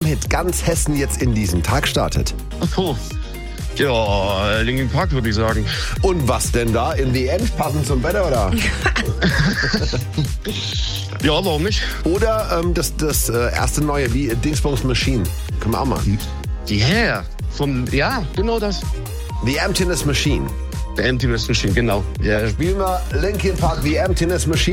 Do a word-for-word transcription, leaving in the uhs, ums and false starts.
Hit ganz Hessen jetzt in diesen Tag startet? Oh. Ja, Linkin Park würde ich sagen. Und was denn da? In The End? Passend zum Wetter, oder? Ja, warum nicht? Oder ähm, das, das äh, erste neue, wie Dingsbums Machine. Können wir auch mal. Yeah. Vom, ja, genau das. The Emptiness Machine. The Emptiness Machine, genau. Yeah. Spielen wir Linkin Park, The Emptiness Machine.